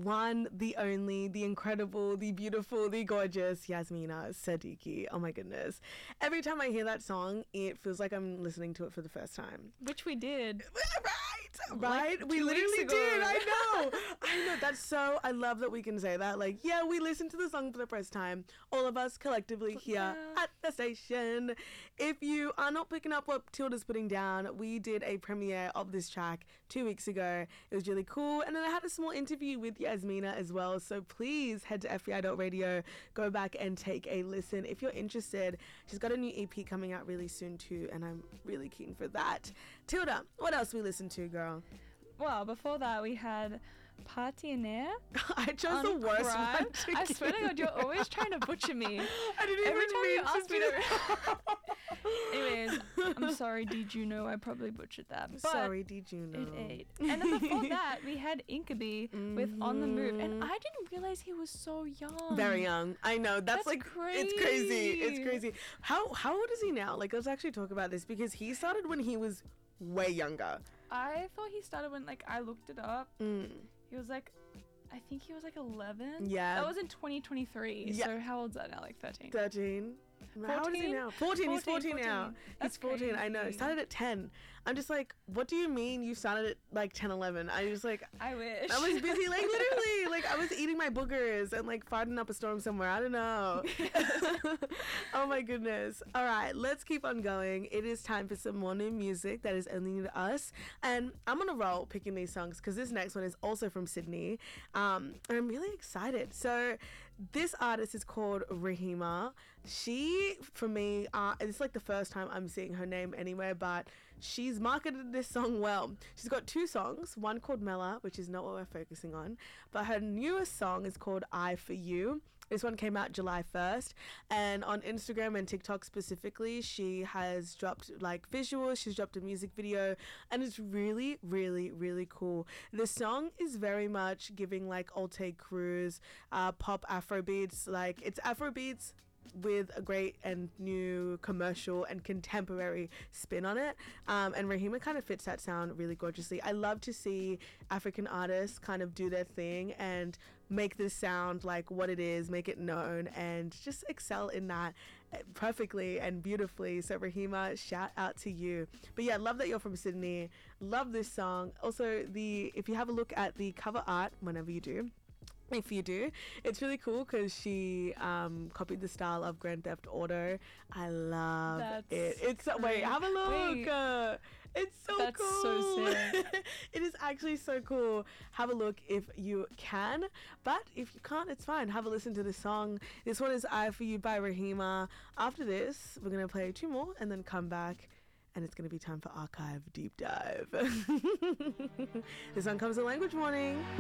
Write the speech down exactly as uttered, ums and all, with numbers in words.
one, the only, the incredible, the beautiful, the gorgeous Yasmina Siddiqui. Oh my goodness. Every time I hear that song, it feels like I'm listening to it for the first time. Which we did. Right, right. Like we two literally weeks ago. did. I know. I know. That's so, I love that we can say that. Like, yeah, we listened to the song for the first time. All of us collectively here Yeah. at the station. If you are not picking up what Tilda's putting down, we did a premiere of this track two weeks ago. It was really cool. And then I had a small interview with Yasmina as well. So please head to F B I dot radio, go back and take a listen if you're interested. She's got a new E P coming out really soon too, and I'm really keen for that. Tilda, what else we listened to, girl? Well, before that, we had Partiner. I chose the worst one to I swear to God, you're always trying to butcher me. I didn't Every even time mean you ask to me do to. Anyways, I'm sorry, did you know I probably butchered that? But Sorry, did you know? It ate. And then before that, we had Inkaby mm-hmm. with On the Move, and I didn't realize he was so young. Very young. I know. That's, That's like crazy. It's crazy. It's crazy. How how old is he now? Like, let's actually talk about this because he started when he was way younger. I thought he started when like I looked it up. Mm. He was like, I think he was like eleven. Yeah. That was in twenty twenty-three. Yeah. So how old's that now? Like thirteen. thirteen. How old is he now? fourteen. He's fourteen, fourteen. now. That's He's fourteen. I know. crazy. Started at ten. I'm just like, what do you mean you started at like ten, eleven? I was like, I wish. I was busy, like literally, like I was eating my boogers and like farting up a storm somewhere. I don't know. Oh my goodness. All right, let's keep on going. It is time for some more new music that is only new to us. And I'm on a roll picking these songs because this next one is also from Sydney. Um, and I'm really excited. So this artist is called Rahima. She, for me, uh, it's like the first time I'm seeing her name anywhere, but she's marketed this song well. She's got two songs, one called Mela, which is not what we're focusing on, but her newest song is called I For You. This one came out July first, and on Instagram and TikTok specifically, she has dropped like visuals, she's dropped a music video, and it's really, really, really cool. The song is very much giving like Alte Cruz, uh, pop Afrobeats, like it's Afrobeats with a great and new commercial and contemporary spin on it, um, and Rahima kind of fits that sound really gorgeously. I love to see African artists kind of do their thing and make this sound like what it is, make it known, and just excel in that perfectly and beautifully. So Rahima, shout out to you. But yeah, love that you're from Sydney. Love this song. Also, the if you have a look at the cover art, whenever you do, if you do, it's really cool because she um, copied the style of Grand Theft Auto. I love That's it. It's so, wait, great. have a look. Wait. Uh, it's so That's cool. so sick. It is actually so cool. Have a look if you can, but if you can't, it's fine. Have a listen to the song. This one is I For You by Rahima. After this, we're gonna play two more and then come back, and it's gonna be time for Archive Deep Dive. This one comes in Language Warning.